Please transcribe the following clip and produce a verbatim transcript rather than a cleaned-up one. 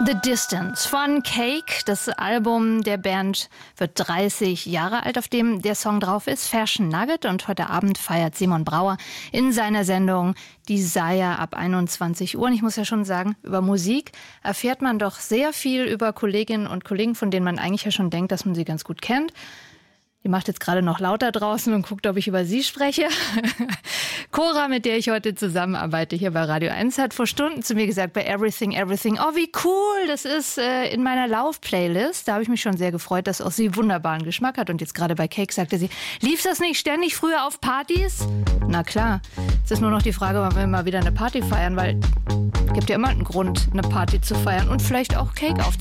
The Distance von Cake. Das Album der Band wird dreißig Jahre alt, auf dem der Song drauf ist, Fashion Nugget. Und heute Abend feiert Simon Brauer in seiner Sendung Desire ab einundzwanzig Uhr. Und ich muss ja schon sagen, über Musik erfährt man doch sehr viel über Kolleginnen und Kollegen, von denen man eigentlich ja schon denkt, dass man sie ganz gut kennt. Die macht jetzt gerade noch lauter draußen und guckt, ob ich über sie spreche. Cora, mit der ich heute zusammenarbeite hier bei Radio eins, hat vor Stunden zu mir gesagt, bei Everything, Everything, oh wie cool, das ist äh, in meiner Lauf-Playlist. Da habe ich mich schon sehr gefreut, dass auch sie wunderbaren Geschmack hat. Und jetzt gerade bei Cake sagte sie, lief das nicht ständig früher auf Partys? Na klar, es ist nur noch die Frage, wann wir mal wieder eine Party feiern, weil es gibt ja immer einen Grund, eine Party zu feiern und vielleicht auch Cake aufzunehmen.